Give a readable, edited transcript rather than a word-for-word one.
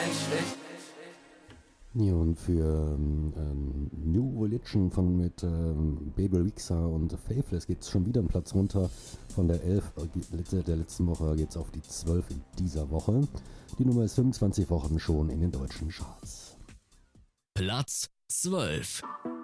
Ja, und für New Religion mit Babel Wixa und Faithless geht es schon wieder einen Platz runter. Von der 11 der letzten Woche geht es auf die 12 in dieser Woche. Die Nummer ist 25 Wochen schon in den deutschen Charts. Platz 12.